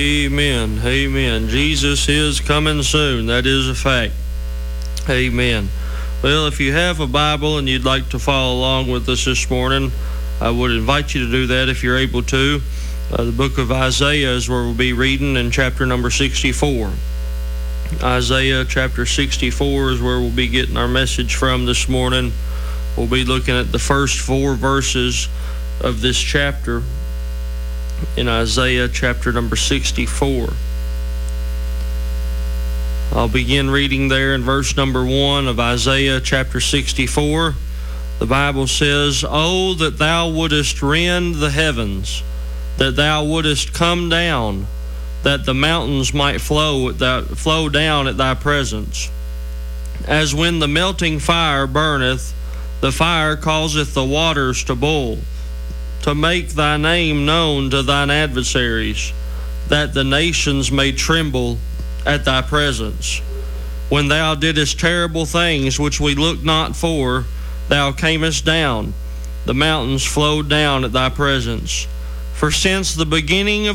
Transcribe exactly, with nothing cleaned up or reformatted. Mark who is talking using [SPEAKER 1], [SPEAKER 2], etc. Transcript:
[SPEAKER 1] Amen. Amen. Jesus is coming soon. That is a fact. Amen. Well, if you have a Bible and you'd like to follow along with us this morning, I would invite you to do that if you're able to. Uh, the book of Isaiah is where we'll be reading in chapter number sixty-four. Isaiah chapter sixty-four is where we'll be getting our message from this morning. We'll be looking at the first four verses of this chapter in Isaiah chapter number sixty-four. I'll begin reading there in verse number one of Isaiah chapter sixty-four. The Bible says, "Oh, that thou wouldest rend the heavens, that thou wouldest come down, that the mountains might flow, at thy, flow down at thy presence. As when the melting fire burneth, the fire causeth the waters to boil, to make thy name known to thine adversaries, that the nations may tremble at thy presence. When thou didst terrible things which we looked not for, thou camest down, the mountains flowed down at thy presence. For since the beginning of